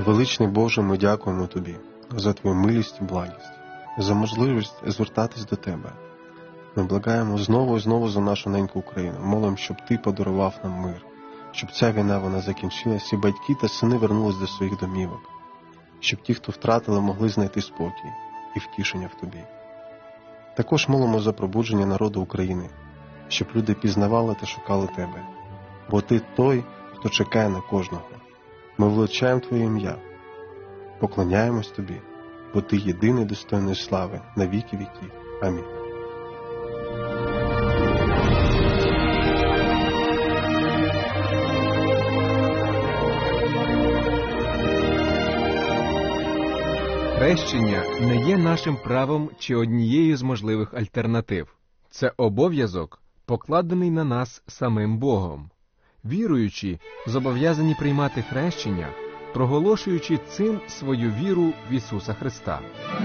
Величний Боже, ми дякуємо Тобі за Твою милість і благість, за можливість звертатись до Тебе. Ми благаємо знову і знову за нашу неньку Україну, молимо, щоб Ти подарував нам мир, щоб ця війна вона закінчилась, і батьки та сини вернулись до своїх домівок, щоб ті, хто втратили, могли знайти спокій і втішення в Тобі. Також молимо за пробудження народу України, щоб люди пізнавали та шукали Тебе, бо Ти той, хто чекає на кожного. Ми величаємо Твоє ім'я, поклоняємось Тобі, бо Ти єдиний достойний слави на віки віків. Амінь. Хрещення не є нашим правом чи однією з можливих альтернатив. Це обов'язок, покладений на нас самим Богом. Віруючі зобов'язані приймати хрещення, проголошуючи цим свою віру в Ісуса Христа.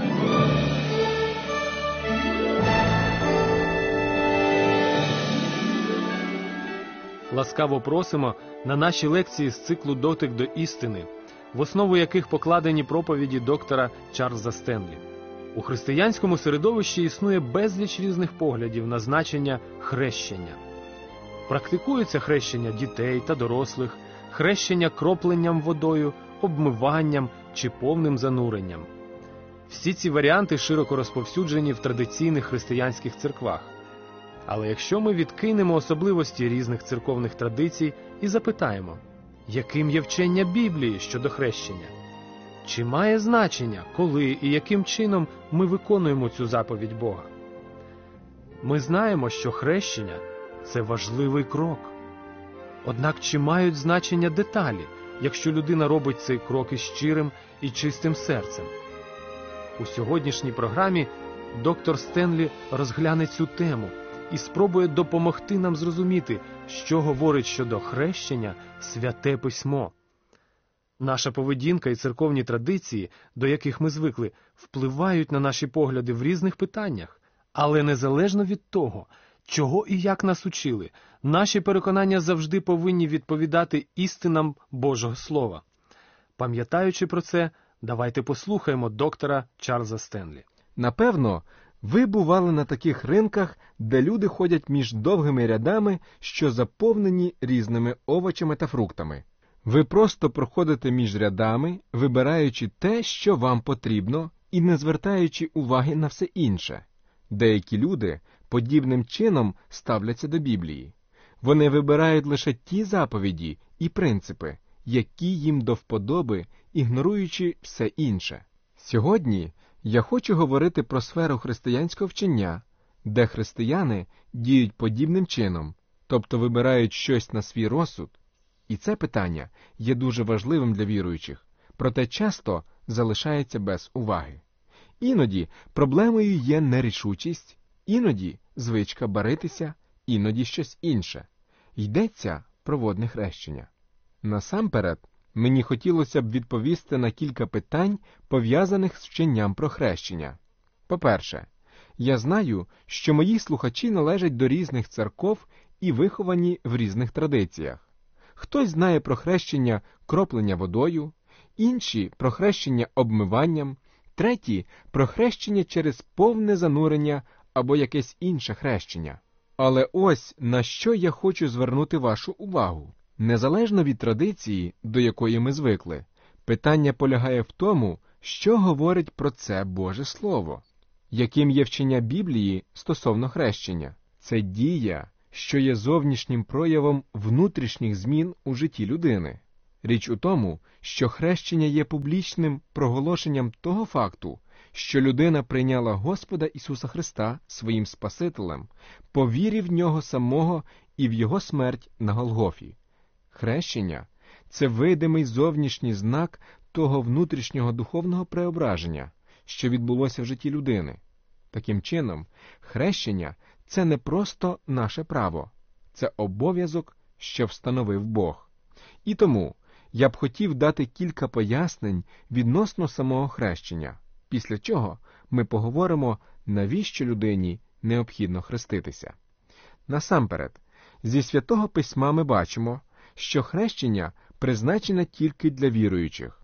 Ласкаво просимо на наші лекції з циклу «Дотик до істини», в основу яких покладені проповіді доктора Чарльза Стенлі. У християнському середовищі існує безліч різних поглядів на значення хрещення. Практикується хрещення дітей та дорослих, хрещення кропленням водою, обмиванням чи повним зануренням. Всі ці варіанти широко розповсюджені в традиційних християнських церквах. Але якщо ми відкинемо особливості різних церковних традицій і запитаємо, яким є вчення Біблії щодо хрещення? Чи має значення, коли і яким чином ми виконуємо цю заповідь Бога? Ми знаємо, що хрещення – це важливий крок. Однак чи мають значення деталі, якщо людина робить цей крок із щирим і чистим серцем? У сьогоднішній програмі доктор Стенлі розгляне цю тему і спробує допомогти нам зрозуміти, що говорить щодо хрещення Святе Письмо. Наша поведінка і церковні традиції, до яких ми звикли, впливають на наші погляди в різних питаннях. Але незалежно від того, чого і як нас учили, наші переконання завжди повинні відповідати істинам Божого Слова. Пам'ятаючи про це, давайте послухаємо доктора Чарльза Стенлі. Напевно, ви бували на таких ринках, де люди ходять між довгими рядами, що заповнені різними овочами та фруктами. Ви просто проходите між рядами, вибираючи те, що вам потрібно, і не звертаючи уваги на все інше. Деякі люди подібним чином ставляться до Біблії. Вони вибирають лише ті заповіді і принципи, які їм до вподоби, ігноруючи все інше. Сьогодні я хочу говорити про сферу християнського вчення, де християни діють подібним чином, тобто вибирають щось на свій розсуд. І це питання є дуже важливим для віруючих, проте часто залишається без уваги. Іноді проблемою є нерішучість, іноді звичка баритися, іноді щось інше. Йдеться про водне хрещення. Насамперед, мені хотілося б відповісти на кілька питань, пов'язаних з вченням про хрещення. По-перше, я знаю, що мої слухачі належать до різних церков і виховані в різних традиціях. Хтось знає про хрещення кроплення водою, інші – про хрещення обмиванням, треті – про хрещення через повне занурення або якесь інше хрещення. Але ось на що я хочу звернути вашу увагу. Незалежно від традиції, до якої ми звикли, питання полягає в тому, що говорить про це Боже Слово. Яким є вчення Біблії стосовно хрещення? Це дія, що є зовнішнім проявом внутрішніх змін у житті людини. Річ у тому, що хрещення є публічним проголошенням того факту, що людина прийняла Господа Ісуса Христа своїм Спасителем, по вірі в Нього самого і в Його смерть на Голгофі. Хрещення – це видимий зовнішній знак того внутрішнього духовного преображення, що відбулося в житті людини. Таким чином, хрещення – це не просто наше право, це обов'язок, що встановив Бог. І тому я б хотів дати кілька пояснень відносно самого хрещення, після чого ми поговоримо, навіщо людині необхідно хреститися. Насамперед, зі Святого Письма ми бачимо, що хрещення призначене тільки для віруючих.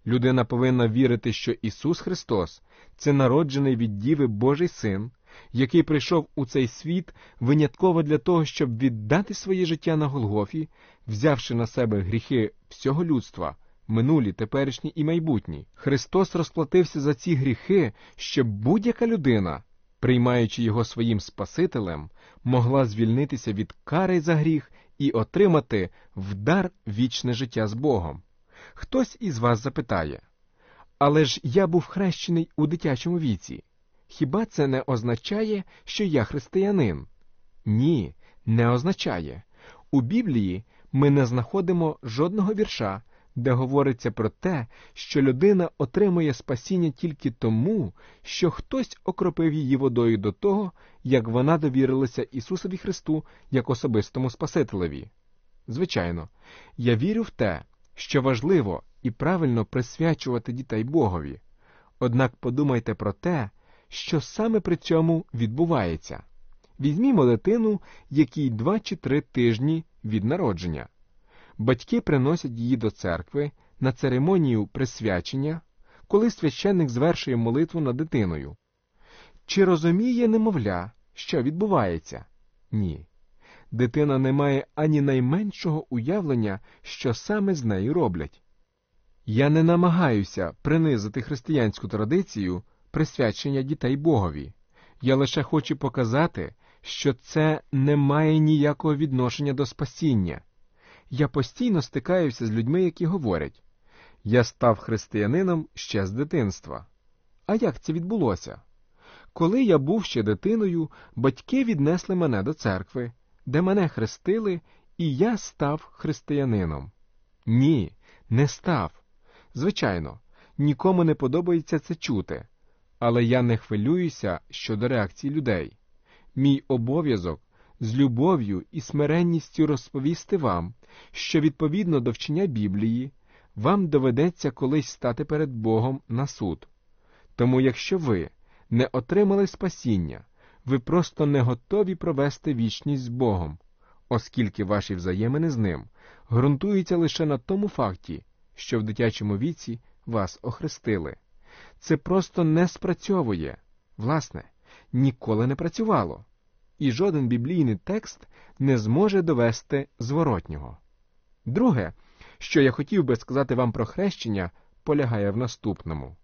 Людина повинна вірити, що Ісус Христос – це народжений від Діви Божий Син, який прийшов у цей світ винятково для того, щоб віддати своє життя на Голгофі, взявши на себе гріхи всього людства, минулі, теперішні і майбутні. Христос розплатився за ці гріхи, щоб будь-яка людина, приймаючи Його своїм Спасителем, могла звільнитися від кари за гріх і отримати в дар вічне життя з Богом. Хтось із вас запитає: «Але ж я був хрещений у дитячому віці. Хіба це не означає, що я християнин?» Ні, не означає. У Біблії ми не знаходимо жодного вірша, де говориться про те, що людина отримує спасіння тільки тому, що хтось окропив її водою до того, як вона довірилася Ісусові Христу як особистому Спасителеві. Звичайно, я вірю в те, що важливо і правильно присвячувати дітей Богові. Однак подумайте про те, що саме при цьому відбувається. Візьмімо дитину, якій 2 чи 3 тижні від народження. Батьки приносять її до церкви на церемонію присвячення, коли священник звершує молитву над дитиною. Чи розуміє немовля, що відбувається? Ні. Дитина не має ані найменшого уявлення, що саме з нею роблять. Я не намагаюся принизити християнську традицію присвячення дітей Богові. Я лише хочу показати, що це не має ніякого відношення до спасіння. Я постійно стикаюся з людьми, які говорять: «Я став християнином ще з дитинства». А як це відбулося? Коли я був ще дитиною, батьки віднесли мене до церкви, де мене хрестили, і я став християнином. Ні, не став. Звичайно, нікому не подобається це чути, але я не хвилююся щодо реакції людей. Мій обов'язок з любов'ю і смиренністю розповісти вам, що відповідно до вчення Біблії вам доведеться колись стати перед Богом на суд. Тому якщо ви не отримали спасіння, ви просто не готові провести вічність з Богом, оскільки ваші взаємини з Ним ґрунтуються лише на тому факті, що в дитячому віці вас охрестили. Це просто не спрацьовує. Власне, ніколи не працювало. І жоден біблійний текст не зможе довести зворотнього. Друге, що я хотів би сказати вам про хрещення, полягає в наступному.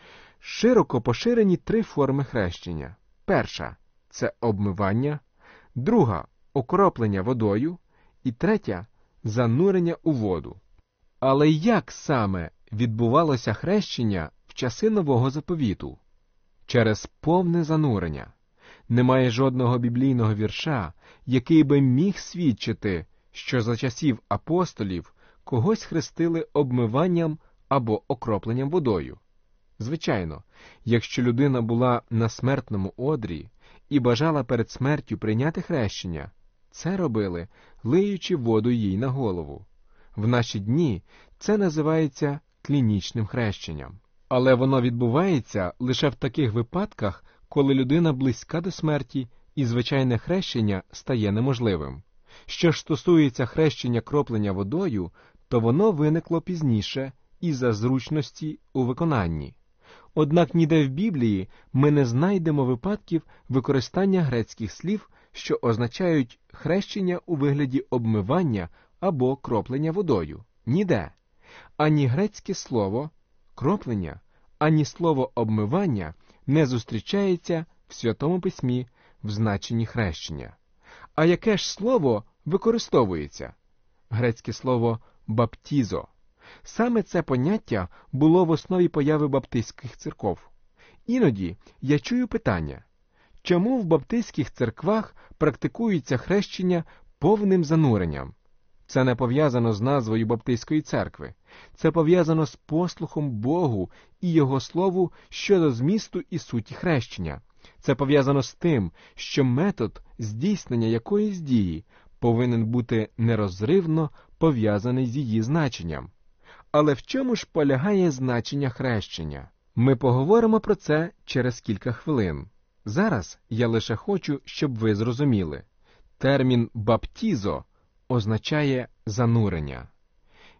Широко поширені 3 форми хрещення. Перша – це обмивання, друга – окроплення водою, і третя – занурення у воду. Але як саме відбувалося хрещення в часи Нового Заповіту? Через повне занурення. Немає жодного біблійного вірша, який би міг свідчити, що за часів апостолів когось хрестили обмиванням або окропленням водою. Звичайно, якщо людина була на смертному одрі і бажала перед смертю прийняти хрещення, це робили, лиючи воду їй на голову. В наші дні це називається клінічним хрещенням. Але воно відбувається лише в таких випадках, коли людина близька до смерті і звичайне хрещення стає неможливим. Що ж стосується хрещення кроплення водою, то воно виникло пізніше із-за зручності у виконанні. Однак ніде в Біблії ми не знайдемо випадків використання грецьких слів, що означають хрещення у вигляді обмивання або кроплення водою. Ніде. Ані грецьке слово «кроплення», ані слово «обмивання» не зустрічається в Святому Письмі в значенні хрещення. А яке ж слово використовується? Грецьке слово «баптізо». Саме це поняття було в основі появи баптистських церков. Іноді я чую питання, чому в баптистських церквах практикується хрещення повним зануренням? Це не пов'язано з назвою Баптистської церкви. Це пов'язано з послухом Богу і Його Слову щодо змісту і суті хрещення. Це пов'язано з тим, що метод здійснення якоїсь дії повинен бути нерозривно пов'язаний з її значенням. Але в чому ж полягає значення хрещення? Ми поговоримо про це через кілька хвилин. Зараз я лише хочу, щоб ви зрозуміли. Термін «баптізо» означає «занурення».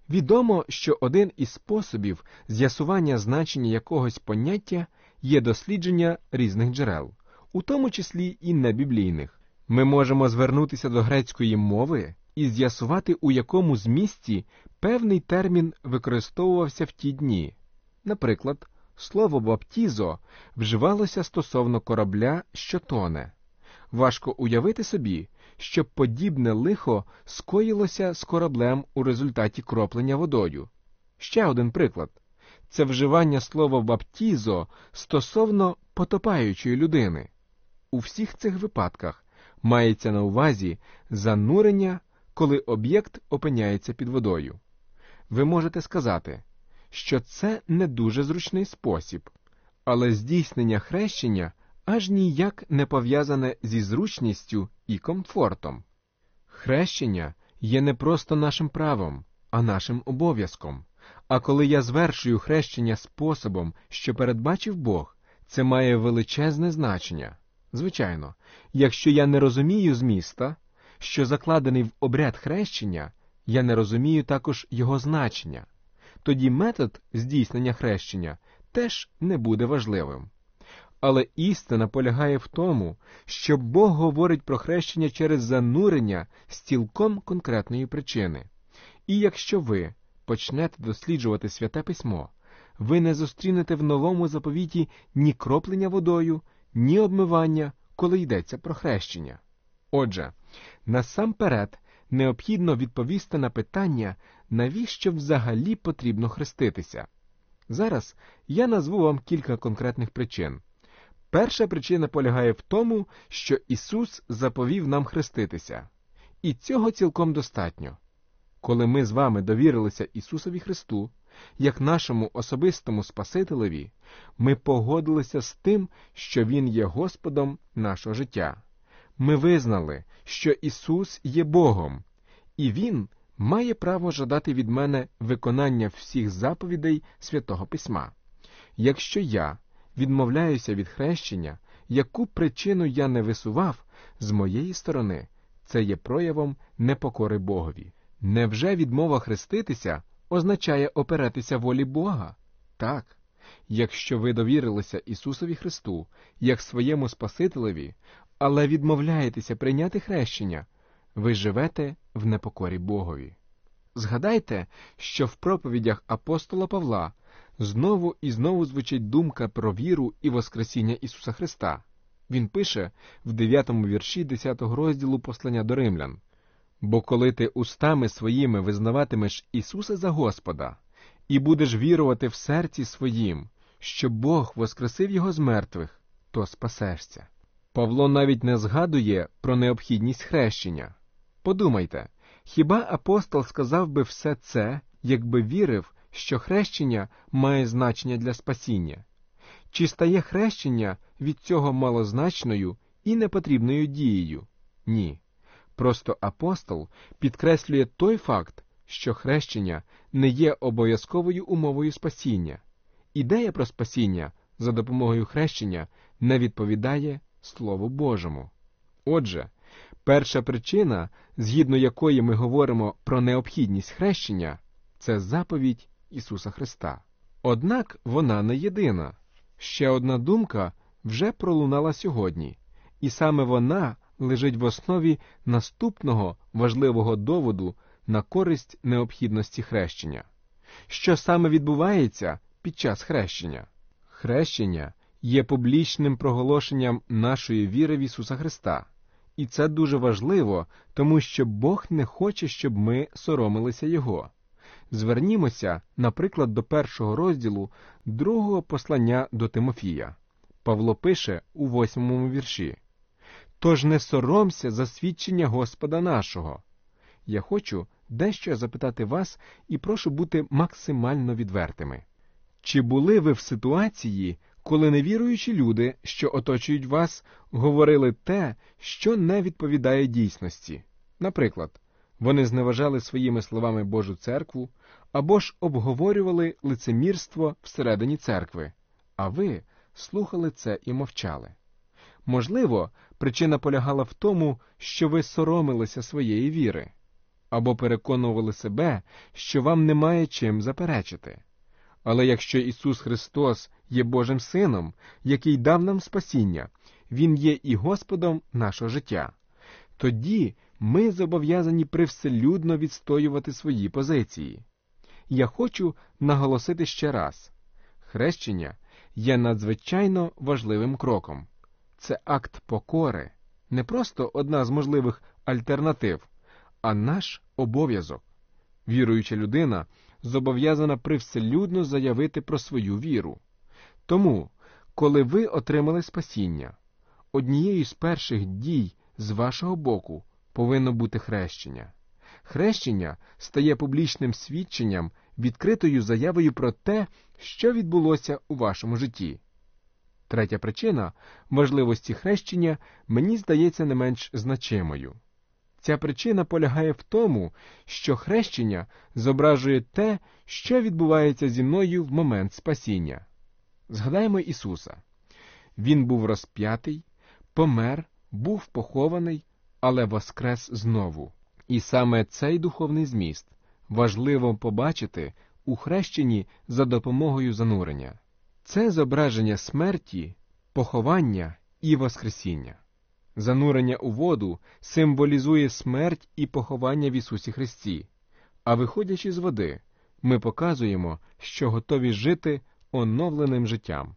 Відомо, що один із способів з'ясування значення якогось поняття є дослідження різних джерел, у тому числі і небіблійних. Ми можемо звернутися до грецької мови і з'ясувати, у якому змісті певний термін використовувався в ті дні. Наприклад, слово «баптізо» вживалося стосовно корабля, що тоне. Важко уявити собі, щоб подібне лихо скоїлося з кораблем у результаті кроплення водою. Ще один приклад. Це вживання слова «баптізо» стосовно потопаючої людини. У всіх цих випадках мається на увазі занурення, коли об'єкт опиняється під водою. Ви можете сказати, що це не дуже зручний спосіб, але здійснення хрещення аж ніяк не пов'язане зі зручністю і комфортом. Хрещення є не просто нашим правом, а нашим обов'язком. А коли я звершую хрещення способом, що передбачив Бог, це має величезне значення. Звичайно, якщо я не розумію зміста, що закладений в обряд хрещення, я не розумію також його значення. Тоді метод здійснення хрещення теж не буде важливим. Але істина полягає в тому, що Бог говорить про хрещення через занурення з цілком конкретної причини. І якщо ви почнете досліджувати Святе Письмо, ви не зустрінете в Новому Заповіті ні кроплення водою, ні обмивання, коли йдеться про хрещення. Отже, насамперед необхідно відповісти на питання, навіщо взагалі потрібно хреститися. Зараз я назву вам кілька конкретних причин. Перша причина полягає в тому, що Ісус заповів нам хреститися. І цього цілком достатньо. Коли ми з вами довірилися Ісусові Христу, як нашому особистому Спасителеві, ми погодилися з тим, що Він є Господом нашого життя. Ми визнали, що Ісус є Богом, і Він має право жадати від мене виконання всіх заповідей Святого Письма. Якщо я відмовляюся від хрещення, яку причину я не висував, з моєї сторони, це є проявом непокори Богові. Невже відмова хреститися означає опиратися волі Бога? Так. Якщо ви довірилися Ісусові Христу, як своєму Спасителеві, але відмовляєтеся прийняти хрещення, ви живете в непокорі Богові. Згадайте, що в проповідях апостола Павла знову і знову звучить думка про віру і воскресіння Ісуса Христа. Він пише в 9 вірші 10 розділу послання до Римлян: «Бо коли ти устами своїми визнаватимеш Ісуса за Господа і будеш вірувати в серці своїм, що Бог воскресив Його з мертвих, то спасешся». Павло навіть не згадує про необхідність хрещення. Подумайте, хіба апостол сказав би все це, якби вірив, що хрещення має значення для спасіння? Чи стає хрещення від цього малозначною і непотрібною дією? Ні. Просто апостол підкреслює той факт, що хрещення не є обов'язковою умовою спасіння. Ідея про спасіння за допомогою хрещення не відповідає Слову Божому. Отже, перша причина, згідно якої ми говоримо про необхідність хрещення, це заповідь Ісуса Христа. Однак вона не єдина. Ще одна думка вже пролунала сьогодні, і саме вона лежить в основі наступного важливого доводу на користь необхідності хрещення. Що саме відбувається під час хрещення? Хрещення є публічним проголошенням нашої віри в Ісуса Христа. І це дуже важливо, тому що Бог не хоче, щоб ми соромилися Його. Звернімося, наприклад, до 1 розділу 2 послання до Тимофія. Павло пише у 8 вірші: «Тож не соромся за свідчення Господа нашого». Я хочу дещо запитати вас і прошу бути максимально відвертими. Чи були ви в ситуації, коли невіруючі люди, що оточують вас, говорили те, що не відповідає дійсності? Наприклад, вони зневажали своїми словами Божу церкву, або ж обговорювали лицемірство всередині церкви, а ви слухали це і мовчали. Можливо, причина полягала в тому, що ви соромилися своєї віри. або переконували себе, що вам немає чим заперечити. Але якщо Ісус Христос є Божим Сином, який дав нам спасіння, Він є і Господом нашого життя, тоді ми зобов'язані привселюдно відстоювати свої позиції. Я хочу наголосити ще раз. Хрещення є надзвичайно важливим кроком. Це акт покори, не просто одна з можливих альтернатив, а наш обов'язок. Віруюча людина зобов'язана привселюдно заявити про свою віру. Тому, коли ви отримали спасіння, однією з перших дій з вашого боку повинно бути хрещення. Хрещення стає публічним свідченням, відкритою заявою про те, що відбулося у вашому житті. Третя причина важливості хрещення мені здається не менш значимою. Ця причина полягає в тому, що хрещення зображує те, що відбувається зі мною в момент спасіння. Згадаємо Ісуса. Він був розп'ятий, помер, був похований, але воскрес знову. І саме цей духовний зміст важливо побачити у хрещенні за допомогою занурення. Це зображення смерті, поховання і воскресіння. Занурення у воду символізує смерть і поховання в Ісусі Христі, а виходячи з води, ми показуємо, що готові жити оновленим життям.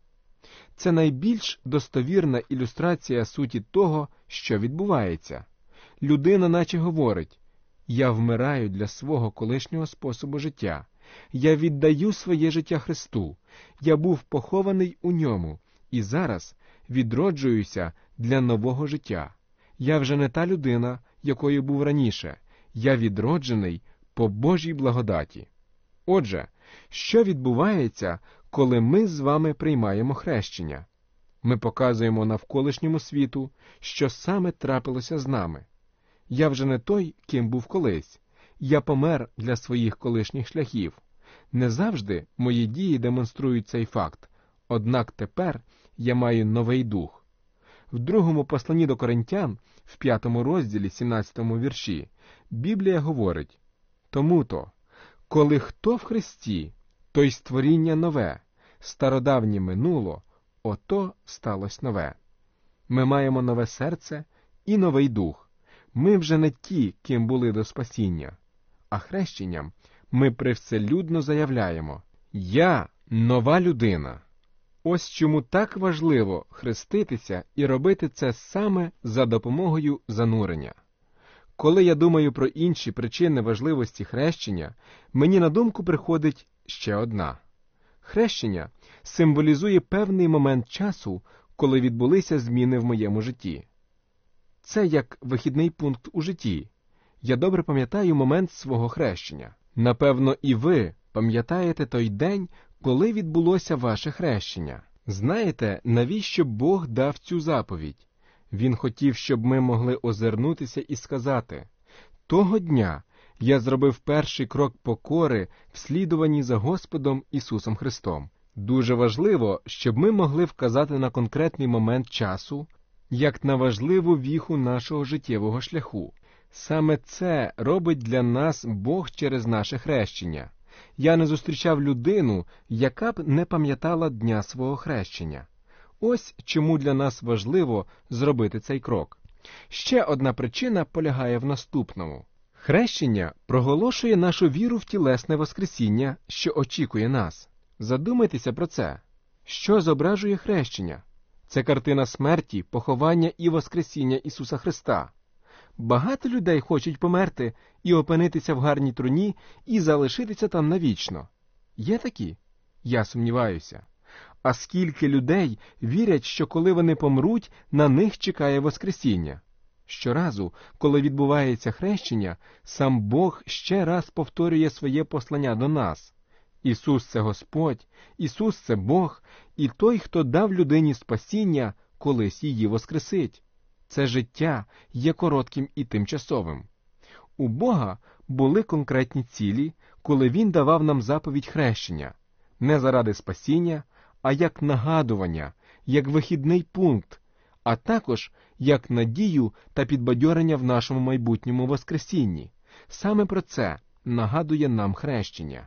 Це найбільш достовірна ілюстрація суті того, що відбувається. Людина наче говорить: «Я вмираю для свого колишнього способу життя, я віддаю своє життя Христу, я був похований у ньому, і зараз відроджуюся для нового життя. Я вже не та людина, якою був раніше, я відроджений по Божій благодаті». Отже, що відбувається, коли ми з вами приймаємо хрещення? Ми показуємо навколишньому світу, що саме трапилося з нами. Я вже не той, ким був колись. Я помер для своїх колишніх шляхів. Не завжди мої дії демонструють цей факт, однак тепер я маю новий дух. В другому посланні до Коринтян, в 5 розділі, 17 вірші, Біблія говорить: «Тому-то, коли хто в Христі, той створіння нове, стародавнє минуло, ото сталося нове». Ми маємо нове серце і новий дух. Ми вже не ті, ким були до спасіння, а хрещенням ми привселюдно заявляємо: «Я нова людина». Ось чому так важливо хреститися і робити це саме за допомогою занурення. Коли я думаю про інші причини важливості хрещення, мені на думку приходить ще одна. Хрещення символізує певний момент часу, коли відбулися зміни в моєму житті. Це як вихідний пункт у житті. Я добре пам'ятаю момент свого хрещення. Напевно, і ви пам'ятаєте той день, коли відбулося ваше хрещення. Знаєте, навіщо Бог дав цю заповідь? Він хотів, щоб ми могли озирнутися і сказати: «Того дня я зробив перший крок покори в слідуванні за Господом Ісусом Христом». Дуже важливо, щоб ми могли вказати на конкретний момент часу, як на важливу віху нашого життєвого шляху. Саме це робить для нас Бог через наше хрещення. Я не зустрічав людину, яка б не пам'ятала дня свого хрещення. Ось чому для нас важливо зробити цей крок. Ще одна причина полягає в наступному. Хрещення проголошує нашу віру в тілесне воскресіння, що очікує нас. Задумайтеся про це. Що зображує хрещення? Це картина смерті, поховання і воскресіння Ісуса Христа. Багато людей хочуть померти і опинитися в гарній труні і залишитися там навічно. Є такі? Я сумніваюся. А скільки людей вірять, що коли вони помруть, на них чекає воскресіння? Щоразу, коли відбувається хрещення, сам Бог ще раз повторює своє послання до нас. Ісус – це Господь, Ісус – це Бог, і той, хто дав людині спасіння, колись її воскресить. Це життя є коротким і тимчасовим. У Бога були конкретні цілі, коли Він давав нам заповідь хрещення. Не заради спасіння, а як нагадування, як вихідний пункт, а також як надію та підбадьорення в нашому майбутньому воскресінні. Саме про це нагадує нам хрещення.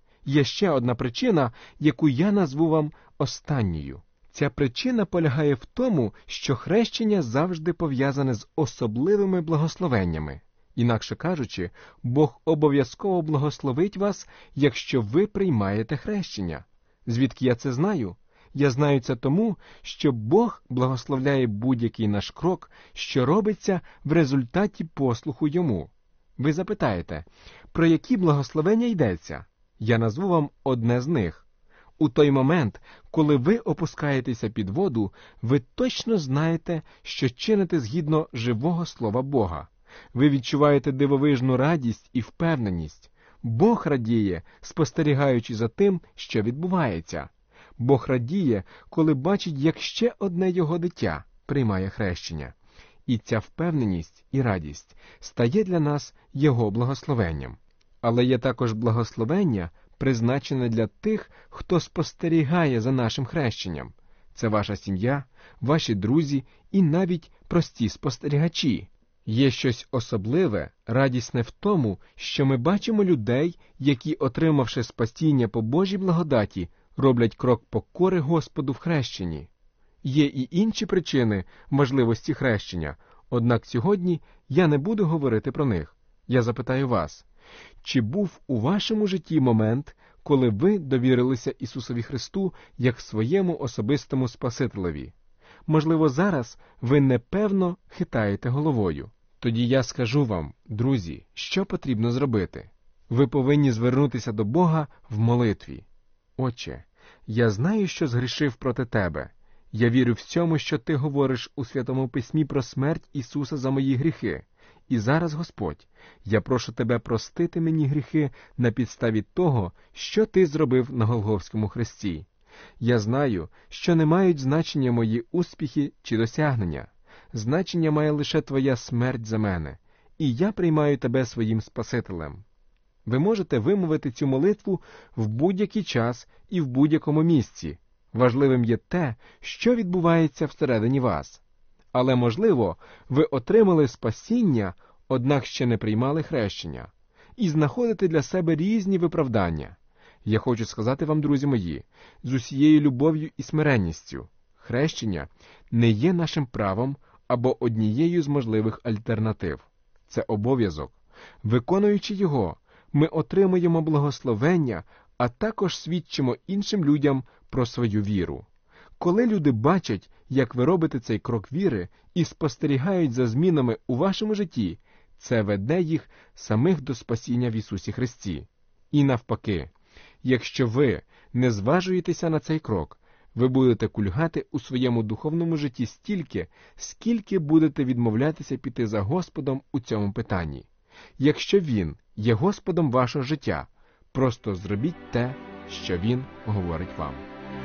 Є ще одна причина, яку я назву вам останньою. Ця причина полягає в тому, що хрещення завжди пов'язане з особливими благословеннями. Інакше кажучи, Бог обов'язково благословить вас, якщо ви приймаєте хрещення. Звідки я це знаю? Я знаю це тому, що Бог благословляє будь-який наш крок, що робиться в результаті послуху Йому. Ви запитаєте, про які благословення йдеться? Я назву вам одне з них. У той момент, коли ви опускаєтеся під воду, ви точно знаєте, що чините згідно живого Слова Бога. Ви відчуваєте дивовижну радість і впевненість. Бог радіє, спостерігаючи за тим, що відбувається. Бог радіє, коли бачить, як ще одне Його дитя приймає хрещення. І ця впевненість і радість стає для нас Його благословенням. Але є також благословення, призначене для тих, хто спостерігає за нашим хрещенням. Це ваша сім'я, ваші друзі і навіть прості спостерігачі. Є щось особливе, радісне в тому, що ми бачимо людей, які, отримавши спасіння по Божій благодаті, роблять крок покори Господу в хрещенні. Є і інші причини важливості хрещення, однак сьогодні я не буду говорити про них. Я запитаю вас, чи був у вашому житті момент, коли ви довірилися Ісусові Христу як своєму особистому Спасителеві? Можливо, зараз ви непевно хитаєте головою. Тоді я скажу вам, друзі, що потрібно зробити. Ви повинні звернутися до Бога в молитві. Отче, я знаю, що згрішив проти Тебе. Я вірю в цьому, що Ти говориш у Святому Письмі про смерть Ісуса за мої гріхи. І зараз, Господь, я прошу Тебе простити мені гріхи на підставі того, що Ти зробив на Голгофському хресті. Я знаю, що не мають значення мої успіхи чи досягнення. Значення має лише Твоя смерть за мене, і я приймаю Тебе своїм Спасителем. Ви можете вимовити цю молитву в будь-який час і в будь-якому місці. Важливим є те, що відбувається всередині вас. Але, можливо, ви отримали спасіння, однак ще не приймали хрещення, і знаходите для себе різні виправдання. Я хочу сказати вам, друзі мої, з усією любов'ю і смиренністю, хрещення не є нашим правом або однією з можливих альтернатив. Це обов'язок. Виконуючи його, ми отримуємо благословення, а також свідчимо іншим людям про свою віру. Коли люди бачать, як ви робите цей крок віри і спостерігають за змінами у вашому житті, це веде їх самих до спасіння в Ісусі Христі. І навпаки, якщо ви не зважуєтеся на цей крок, ви будете кульгати у своєму духовному житті стільки, скільки будете відмовлятися піти за Господом у цьому питанні. Якщо Він є Господом вашого життя, просто зробіть те, що Він говорить вам.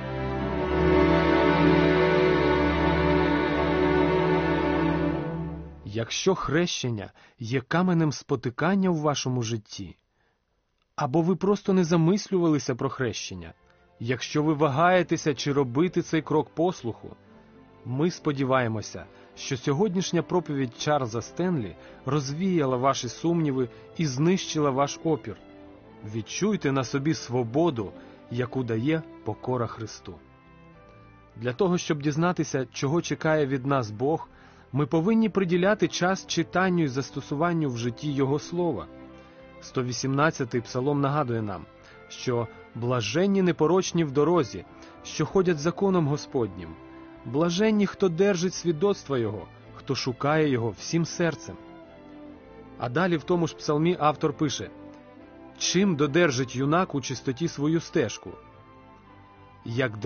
Якщо хрещення є каменем спотикання в вашому житті, або ви просто не замислювалися про хрещення, якщо ви вагаєтеся, чи робити цей крок послуху, ми сподіваємося, що сьогоднішня проповідь Чарльза Стенлі розвіяла ваші сумніви і знищила ваш опір. Відчуйте на собі свободу, яку дає покора Христу. Для того, щоб дізнатися, чого чекає від нас Бог, ми повинні приділяти час читанню і застосуванню в житті Його Слова. 118-й псалом нагадує нам, що «блаженні непорочні в дорозі, що ходять законом Господнім, блаженні, хто держить свідоцтва Його, хто шукає Його всім серцем». А далі в тому ж псалмі автор пише: «Чим додержить юнак у чистоті свою стежку? Як